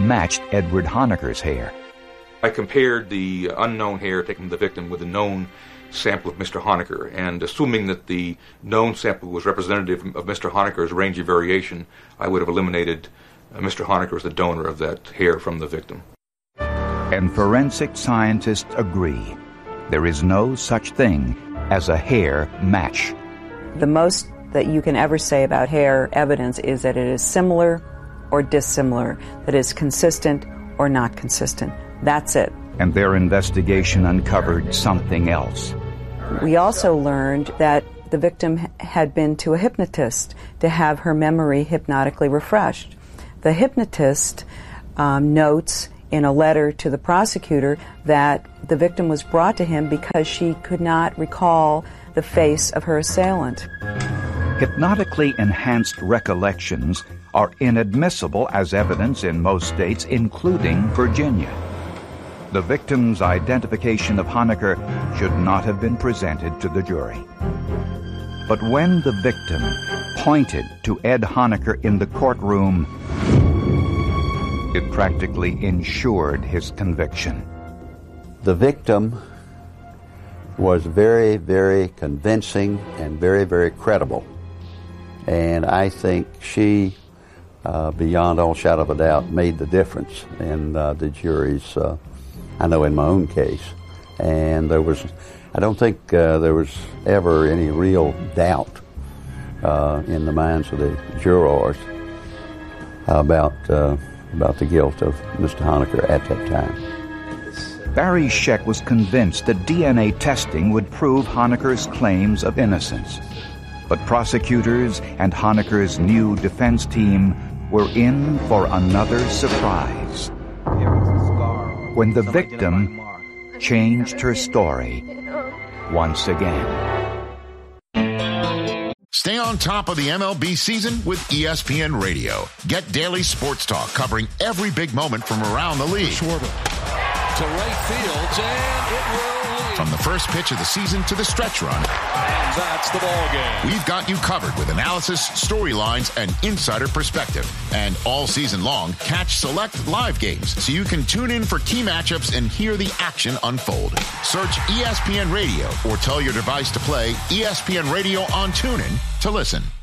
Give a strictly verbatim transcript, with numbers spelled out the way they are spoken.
matched Edward Honaker's hair. I compared the unknown hair taken from the victim with the known sample of Mister Honaker, and assuming that the known sample was representative of Mister Honaker's range of variation, I would have eliminated uh, Mister Honaker as the donor of that hair from the victim. And forensic scientists agree. There is no such thing as a hair match. The most that you can ever say about hair evidence is that it is similar or dissimilar, that it is consistent or not consistent. That's it. And their investigation uncovered something else. We also learned that the victim had been to a hypnotist to have her memory hypnotically refreshed. The hypnotist um, notes in a letter to the prosecutor that the victim was brought to him because she could not recall the face of her assailant. Hypnotically enhanced recollections are inadmissible as evidence in most states, including Virginia. The victim's identification of Honaker should not have been presented to the jury. But when the victim pointed to Ed Honaker in the courtroom, it practically ensured his conviction. The victim was very, very convincing and very, very credible. And I think she, uh, beyond all shadow of a doubt, made the difference in uh, the jury's, uh, I know in my own case. And there was, I don't think uh, there was ever any real doubt uh, in the minds of the jurors about uh, about the guilt of Mister Honaker at that time. Barry Scheck was convinced that D N A testing would prove Honaker's claims of innocence. But prosecutors and Honaker's new defense team were in for another surprise. When the victim changed her story once again. Stay on top of the M L B season with E S P N Radio. Get daily sports talk covering every big moment from around the league. Schwarber to right field, and it will lead. From the first pitch of the season to the stretch run. And that's the ball game. We've got you covered with analysis, storylines, and insider perspective. And all season long, catch select live games so you can tune in for key matchups and hear the action unfold. Search E S P N Radio or tell your device to play E S P N Radio on TuneIn to listen.